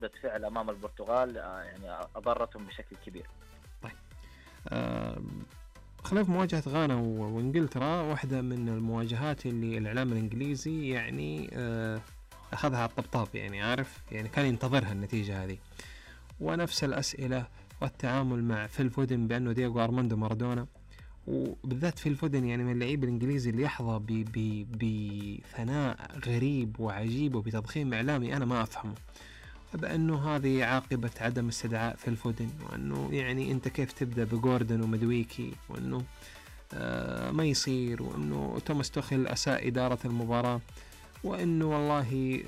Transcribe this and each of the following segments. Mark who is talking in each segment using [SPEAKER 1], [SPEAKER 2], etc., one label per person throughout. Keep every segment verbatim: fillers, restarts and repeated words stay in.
[SPEAKER 1] ردة فعل أمام البرتغال يعني أضرتهم بشكل كبير.
[SPEAKER 2] طيب آه خلاف مواجهة غانا وإنجلترا، واحدة من المواجهات اللي الإعلام الإنجليزي يعني آه أخذها على الطبطاب، يعني عارف يعني كان ينتظرها النتيجة هذه. ونفس الأسئلة والتعامل مع فيل فودن بأنه دييغو أرماندو مارادونا، وبالذات فيل فودن يعني من اللعيب الإنجليزي اللي يحظى بثناء غريب وعجيب وبتضخيم إعلامي أنا ما أفهمه، بأنه هذه عاقبة عدم استدعاء فيل فودن، وأنه يعني أنت كيف تبدأ بجوردن ومدويكي، وأنه آه ما يصير، وأنه توماس توخيل أساء إدارة المباراة، وأنه والله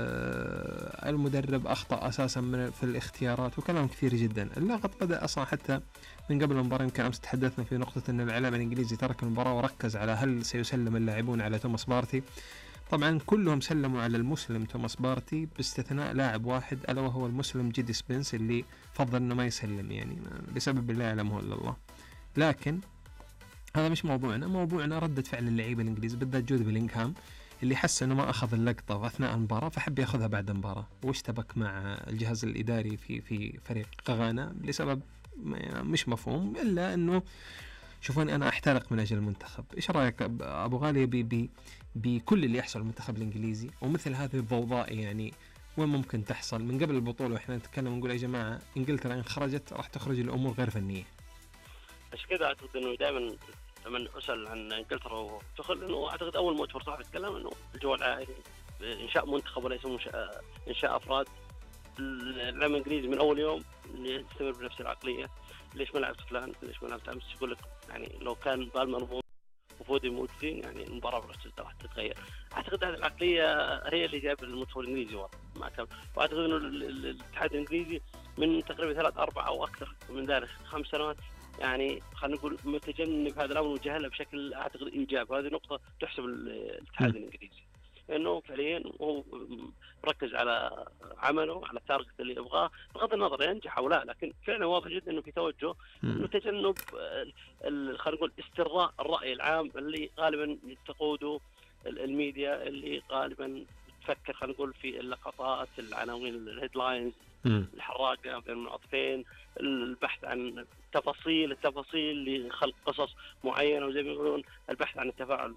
[SPEAKER 2] آه المدرب أخطأ أساسا من في الاختيارات، وكلام كثير جدا. اللغط بدأ أصلا حتى من قبل المباراة. يمكن أمس تحدثنا في نقطة أن الإعلام الإنجليزي ترك المباراة وركز على هل سيسلم اللاعبون على توماس بارتي. طبعا كلهم سلموا على المسلم توماس بارتي باستثناء لاعب واحد ألا وهو المسلم جيدي سبنس اللي فضل أنه ما يسلم، يعني لسبب لا يعلمه إلا الله. لكن هذا مش موضوعنا. موضوعنا ردة فعل اللعيبة الإنجليزي بالذات جود بيلينغهام اللي حس أنه ما أخذ اللقطة أثناء المباراة فحب يأخذها بعد المباراة، واشتبك مع الجهاز الإداري في في فريق غانا لسبب مش مفهوم، إلا أنه شوفوني أنا أحترق من أجل المنتخب. إيش رأيك أبو غالي بي بي بكل اللي يحصل المنتخب الإنجليزي ومثل هذه الضوضاء؟ يعني وين ممكن تحصل من قبل البطولة وإحنا نتكلم نقول يا جماعة إنجلترا إن خرجت راح تخرج الأمور غير فنية.
[SPEAKER 3] عشان كذا أعتقد إنه دائما لما أسأل عن إنجلترا وتخل إنه أعتقد أول مؤتمر صحفي يتكلم إنه الجو العائلي إنشاء منتخب وليس إنشاء إنشاء أفراد. الإعلام الإنجليزي من أول يوم يستمر بنفس العقلية. ليش ما لعبت فلان؟ ليش ما لعبت أمس؟ يقول لك يعني لو كان بالمر وفودي موجودين يعني المباراة راح تتغير. أعتقد هذه العقلية هي اللي جاب المنتخب الإنجليزي ورا ما كان. وأعتقد إنه الاتحاد الإنجليزي من تقريبا ثلاث أربع أو أكثر من ذلك خمس سنوات يعني خلينا نقول متجنب هذا الأمر وجهله بشكل أعتقد إيجابي. هذه نقطة تحسب الاتحاد الإنجليزي إنه فعليا هو مركز على عمله على التارجت اللي يبغاه بغض النظر ينجح أو لا، لكن فعلا واضح جدا إنه في توجه إنه تجنب خلينا نقول استرضاء الرأي العام اللي غالبا تقوده الميديا اللي غالبا تفكر خلينا نقول في اللقطات العناوين الهيدلاينز الحراقة بين المعطفين، البحث عن تفاصيل التفاصيل لخلق قصص معينة، وزي ما يقولون البحث عن التفاعل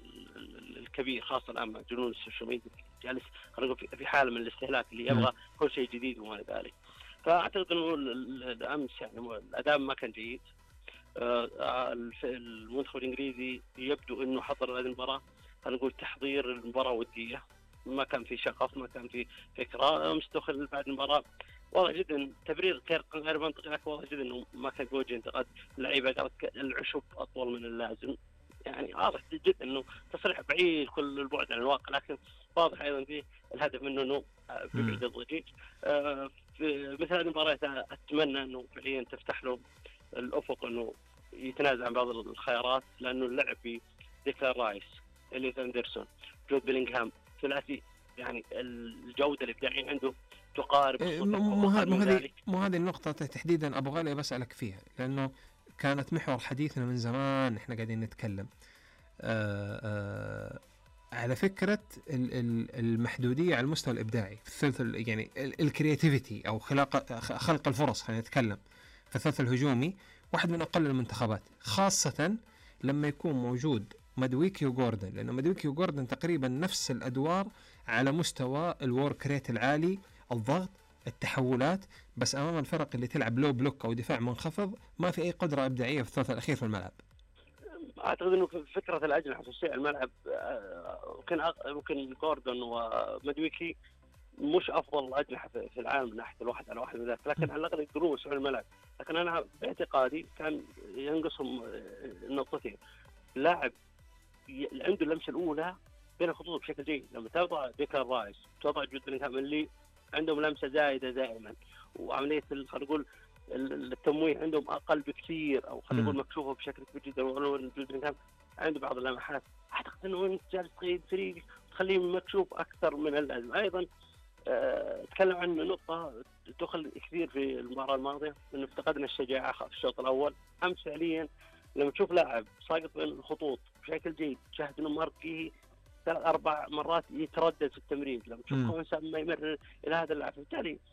[SPEAKER 3] الكبير خاصة الآن مع جنون السوشيال ميديا جالس خلينا نقول في حالة من الاستهلاك اللي يبغى كل شيء جديد وما ذلك. فأعتقد إنه الأمس يعني الأداء ما كان جيد. المنتخب الإنجليزي يبدو إنه حضر هذه المباراة خلينا نقول تحضير المباراة ودية، ما كان في شغف ما كان في فكرة. مستخل بعد المباراة واضح جدا تبرير غير منطقي، لكن واضح جدا إنه ما كان بوجه انتقاد. اللعيبة قالت العشب أطول من اللازم، يعني واضح جدا إنه تصريح بعيد كل البعد عن الواقع، لكن واضح أيضا فيه الهدف منه إنه بيبعد الضجيج. آه في مثل هذه المباريات أتمنى إنه فعليا تفتح له الأفق إنه يتنازع عن بعض الخيارات، لأنه اللعب في ديكلان رايس إليوت أندرسون جود بيلينغهام ثلاثي يعني الجودة الإبداعية عنده تقارب.
[SPEAKER 2] مو هذه مو هذه النقطة تحديدا أبو غالي بسألك فيها، لأنه كانت محور حديثنا من زمان إحنا قاعدين نتكلم آآ آآ على فكرة المحدودية على المستوى الإبداعي في الثلث يعني الكرياتيفيتي أو خلق خلق الفرص. خلينا نتكلم في الثلث الهجومي واحد من أقل المنتخبات، خاصة لما يكون موجود مدويكي وجوردن، لأنه مدويكي وجوردن تقريبا نفس الأدوار على مستوى الورك ريت العالي، الضغط، التحولات، بس أمام الفرق اللي تلعب لو بلوك أو دفاع منخفض ما في أي قدرة إبداعية في الثلث الأخير في الملعب.
[SPEAKER 3] أعتقد إنه فكرة الأجنحة في الشيء الملعب ممكن ممكن جوردن ومدويكي مش أفضل أجنحة في العالم من ناحية الواحد على واحد من ذلك، لكن على الأقل يقدرون يسعون الملعب. لكن أنا باعتقادي كان ينقصهم النقطتين. لاعب عنده اللمسة الأولى بين الخطوط بشكل جيد، لما تضع ديكلان رايس تضع جود بيلينغهام اللي عندهم لمسة زايدة دائما، وعملية خلينا نقول التمويه عندهم أقل بكثير أو خلينا نقول مكشوفة بشكل كبير جدا، ولو جود بيلينغهام عنده بعض اللمحات أعتقد إنه أنت جالس تغير فريق تخليه مكشوف أكثر من اللازم. أيضا أه تكلم عن نقطة دخل كثير في المباراة الماضية إنه افتقدنا الشجاعة في الشوط الأول. أمس فعليا لما تشوف لاعب ساقط بين الخطوط بشكل جيد تشاهد إنه مر فيه ثلاث أربع مرات يتردد في التمرير، لما تشوف كونسا ما يمرر إلى هذا اللاعب، بالتالي